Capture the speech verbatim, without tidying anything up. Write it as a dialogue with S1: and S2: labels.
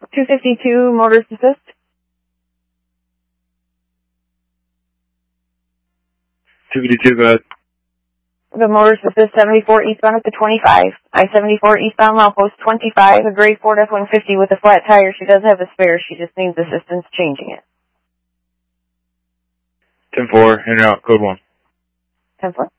S1: two fifty-two, motorist assist.
S2: two fifty-two, go ahead.
S1: The motorist assist seventy-four eastbound at the twenty-five. I seventy-four eastbound, milepost twenty-five, a gray Ford F one fifty with a flat tire. She does have a spare. She just needs assistance changing it.
S2: ten four, in and out, code one.
S1: ten four.